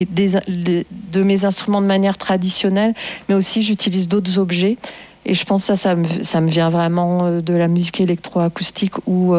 de mes instruments de manière traditionnelle, mais aussi j'utilise d'autres objets. Et je pense que ça me vient vraiment de la musique électroacoustique où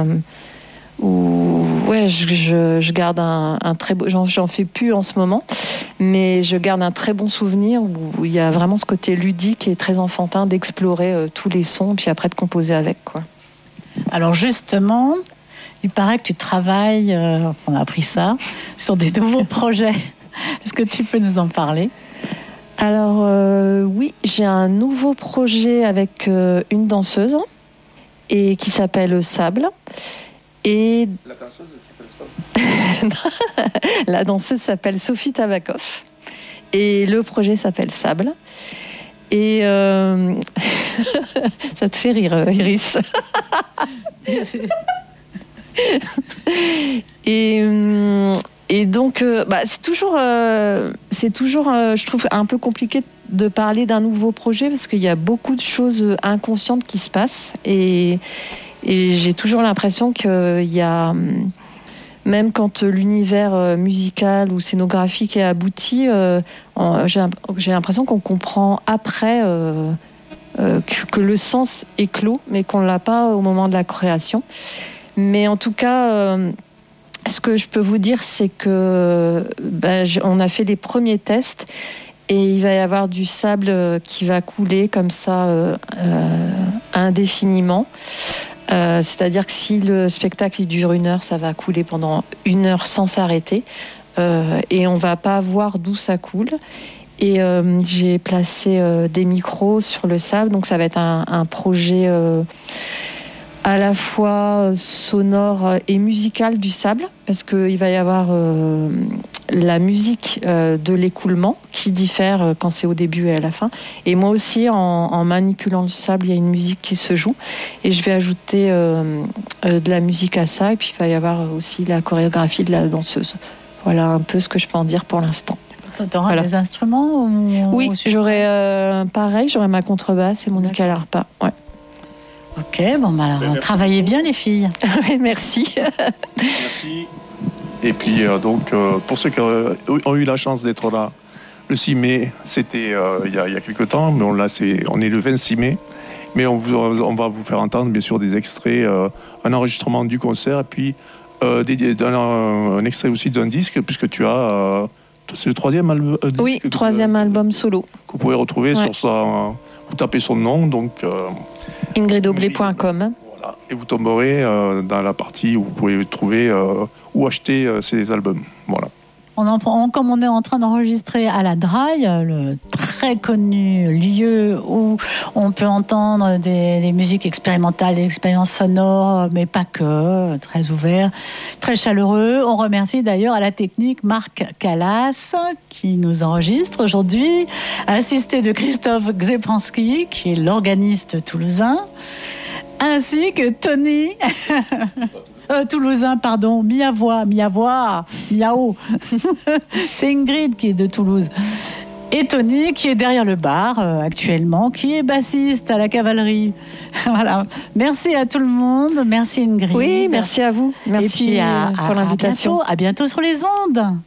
ouais, je garde un très beau... J'en fais plus en ce moment, mais je garde un très bon souvenir où il y a vraiment ce côté ludique et très enfantin d'explorer tous les sons, puis après de composer avec, quoi. Alors justement, il paraît que tu travailles, on a appris ça, sur des nouveaux projets. Est-ce que tu peux nous en parler ? Alors oui, j'ai un nouveau projet avec une danseuse et qui s'appelle Sable. Et la danseuse s'appelle Sable. La danseuse s'appelle Sophie Tabakov et le projet s'appelle Sable. Et ça te fait rire, Iris. Et donc, c'est toujours, je trouve, un peu compliqué de parler d'un nouveau projet parce qu'il y a beaucoup de choses inconscientes qui se passent. Et j'ai toujours l'impression qu'il y a, même quand l'univers musical ou scénographique est abouti, j'ai l'impression qu'on comprend après que le sens est clos, mais qu'on ne l'a pas au moment de la création. Mais en tout cas... ce que je peux vous dire, c'est que on a fait des premiers tests et il va y avoir du sable qui va couler comme ça indéfiniment. C'est-à-dire que si le spectacle dure 1 heure, ça va couler pendant 1 heure sans s'arrêter et on ne va pas voir d'où ça coule. Et j'ai placé des micros sur le sable, donc ça va être un projet... à la fois sonore et musical du sable, parce qu'il va y avoir la musique de l'écoulement qui diffère quand c'est au début et à la fin. Et moi aussi, en manipulant le sable, il y a une musique qui se joue. Et je vais ajouter de la musique à ça. Et puis il va y avoir aussi la chorégraphie de la danseuse. Voilà un peu ce que je peux en dire pour l'instant. Tu auras des instruments Oui, j'aurai ma contrebasse et mon ukulélé-harpa. Ouais. Ok, alors travaillez bien les filles. Oui, merci. Merci. Et puis pour ceux qui ont eu la chance d'être là, le 6 mai, c'était il y a quelques temps, mais on est le 26 mai. Mais on va vous faire entendre bien sûr des extraits, un enregistrement du concert, et puis un extrait aussi d'un disque, puisque tu as... c'est le 3e album. Oui, 3e album solo. Que vous pouvez retrouver sur sa... Vous tapez son nom, donc... ingridoblé.com. Voilà, et vous tomberez dans la partie où vous pouvez trouver ou acheter ces albums. Voilà. Comme on est en train d'enregistrer à la Draille, le très connu lieu où on peut entendre des musiques expérimentales, des expériences sonores, mais pas que, très ouvert, très chaleureux. On remercie d'ailleurs à la technique Marc Callas qui nous enregistre aujourd'hui, assisté de Christophe Gzepanski qui est l'organiste toulousain, ainsi que Tony... Toulousain, pardon, Miao. C'est Ingrid qui est de Toulouse. Et Tony qui est derrière le bar actuellement, qui est bassiste à la cavalerie. Voilà. Merci à tout le monde. Merci Ingrid. Oui, merci à vous. Merci et puis pour l'invitation. À bientôt sur les ondes.